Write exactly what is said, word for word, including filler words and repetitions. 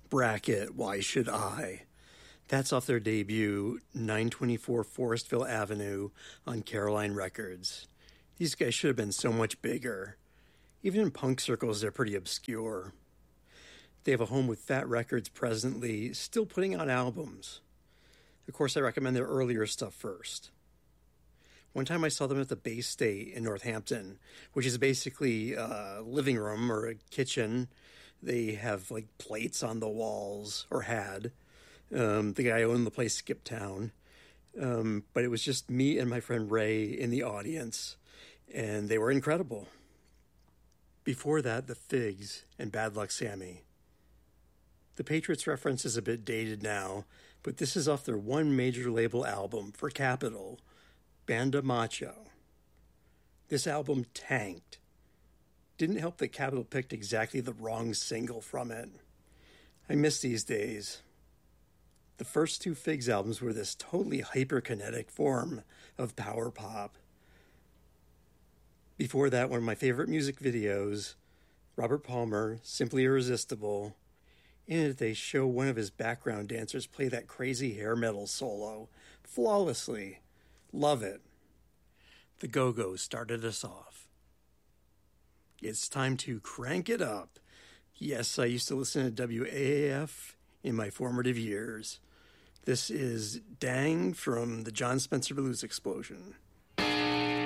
Bracket, Why Should I? That's off their debut, nine twenty-four Forestville Avenue on Caroline Records. These guys should have been so much bigger. Even in punk circles, they're pretty obscure. They have a home with Fat Records presently, still putting out albums. Of course, I recommend their earlier stuff first. One time I saw them at the Bay State in Northampton, which is basically a living room or a kitchen. They have like plates on the walls, or had. Um, the guy who owned the place skipped town. Um, but it was just me and my friend Ray in the audience, and they were incredible. Before that, the Figs and Bad Luck Sammy. The Patriots reference is a bit dated now, but this is off their one major label album for Capitol, Banda Macho. This album tanked. Didn't help that Capitol picked exactly the wrong single from it. I miss these days. The first two Figs albums were this totally hyperkinetic form of power pop. Before that, one of my favorite music videos, Robert Palmer, Simply Irresistible. In it, they show one of his background dancers play that crazy hair metal solo flawlessly. Love it. The Go-Go's started us off. It's time to crank it up. Yes, I used to listen to W A A F in my formative years. This is Dang from the John Spencer Blues Explosion.